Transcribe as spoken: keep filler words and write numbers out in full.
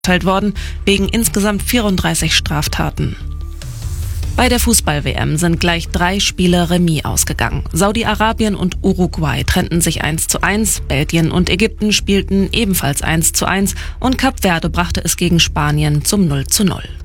verurteilt worden, wegen insgesamt vierunddreißig Straftaten. Bei der Fußball-W M sind gleich drei Spiele Remis ausgegangen. Saudi-Arabien und Uruguay trennten sich eins zu eins, Belgien und Ägypten spielten ebenfalls eins zu eins und Kap Verde brachte es gegen Spanien zum null zu null.